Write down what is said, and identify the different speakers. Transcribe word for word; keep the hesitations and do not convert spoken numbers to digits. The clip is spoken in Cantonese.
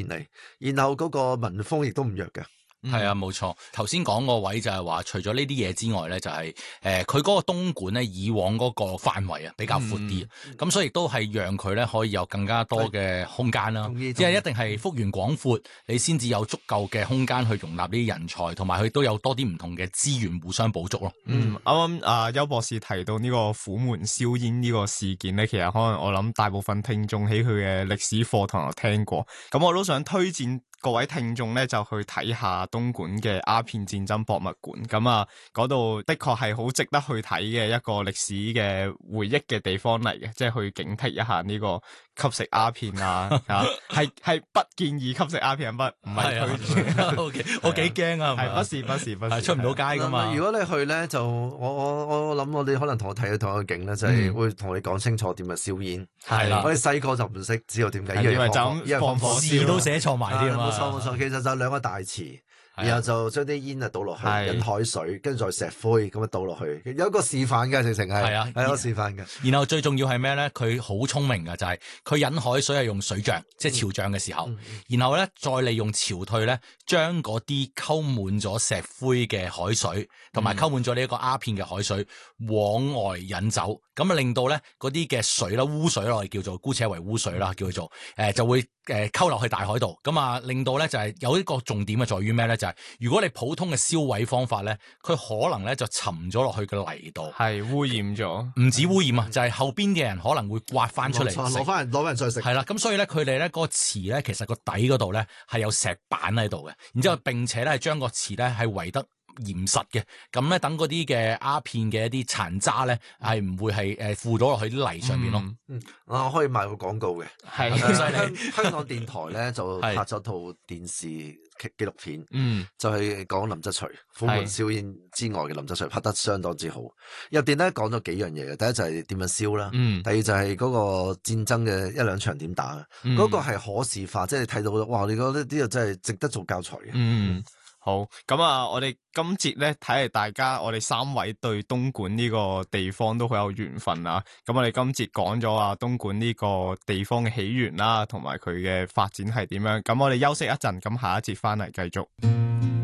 Speaker 1: 年嚟，然後嗰個民風亦都唔弱嘅。
Speaker 2: 係啊，冇錯。頭先講個位就係話，除咗呢啲嘢之外咧，就係誒佢嗰個東莞咧，以往嗰個範圍啊比較闊啲，咁、嗯、所以亦都係讓佢咧可以有更加多嘅空間啦。即係一定係幅員廣闊，你先至有足夠嘅空間去容納呢啲人才，同埋佢都有多啲唔同嘅資源互相補足咯。
Speaker 3: 嗯，啱啱啊邱博士提到呢個虎門銷煙呢個事件咧，其實可能我諗大部分聽眾喺佢嘅歷史課堂有聽過，咁我都想推薦各位聽眾咧就去睇下東莞嘅鴉片戰爭博物館，咁啊嗰度的確係好值得去睇嘅一個歷史嘅回憶嘅地方嚟嘅，即係去警惕一下呢個吸食鴉片啊，係係不建議吸食鴉片，不唔係推薦。
Speaker 2: O K， 我幾驚啊，
Speaker 3: 係不是不是不是，
Speaker 2: 出唔到街噶嘛。
Speaker 1: 如果你去咧，就我我我諗我哋可能同我睇到同一個景咧，就係、是、會同你講清楚點樣燒煙。係啦、嗯，我哋細個就唔識知道點解，
Speaker 3: 因為就咁放火
Speaker 2: 字都寫錯埋添啊。
Speaker 1: 冇錯冇錯，其實就兩個大池。然後就將啲煙啊倒落去，引海水，跟住再石灰咁樣倒落去，有一個示範嘅，直情係，係啊，係一個示範嘅。
Speaker 2: 然後最重要係咩咧？佢好聰明嘅就係、是、佢引海水係用水漲，即係潮漲嘅時候，嗯、然後咧再利用潮退咧，將嗰啲溝滿咗石灰嘅海水，同埋溝滿咗呢一個鴉片嘅海水往外引走，咁啊令到咧嗰啲嘅水啦，污水啦，我哋叫做姑且為污水啦，叫做誒、呃、就會誒溝落去大海度，咁啊令到咧就係、是、有一個重點嘅在於咩咧？就係、是、如果你普通嘅燒毀方法咧，佢可能咧就沉咗落去個泥度，
Speaker 3: 係污染咗，
Speaker 2: 唔止污染啊，就係、是、後邊嘅人可能會刮翻出嚟，
Speaker 1: 攞翻攞翻再食。
Speaker 2: 係啦，咁所以咧佢哋咧嗰個池咧，其實個底嗰度咧係有石板喺度嘅，然之後並且咧係將個池咧係圍得嚴實嘅，咁咧等嗰啲嘅鴉片嘅一啲殘渣咧係唔會係誒附咗落去啲泥上面咯。
Speaker 1: 嗯，我可以賣個廣告嘅，
Speaker 2: 係好犀利。
Speaker 1: 香港電台咧就拍咗套電視紀錄片，嗯，就係講林則徐虎門銷煙之外嘅林則徐，拍得相當之好。入邊咧講咗幾樣嘢嘅，第一就係點樣燒啦，嗯，第二就係嗰個戰爭嘅一兩場點打，嗰、嗯、個係可視化，即係你睇到哇！你覺得呢啲真係值得做教材嘅，
Speaker 3: 嗯。好，咁啊，我哋今節咧睇嚟，大家我哋三位對東莞呢個地方都好有緣分啊。咁我哋今節講咗啊東莞呢個地方嘅起源啦，同埋佢嘅發展係點樣。咁我哋休息一陣，咁下一節翻嚟繼續。